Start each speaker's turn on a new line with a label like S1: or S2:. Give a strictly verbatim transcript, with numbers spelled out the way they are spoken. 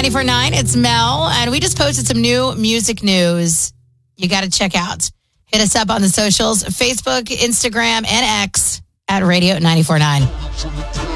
S1: ninety-four point nine. It's Mel, and we just posted some new music news you got to check out. Hit us up on the socials, Facebook, Instagram, and X at Radio ninety-four point nine.